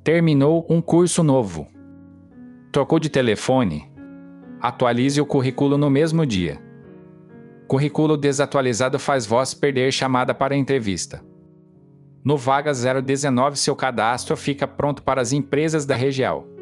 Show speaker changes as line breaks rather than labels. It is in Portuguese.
Terminou um curso novo. Trocou de telefone? Atualize o currículo no mesmo dia. Currículo desatualizado faz voz perder chamada para entrevista. No Vaga 019, seu cadastro fica pronto para as empresas da região.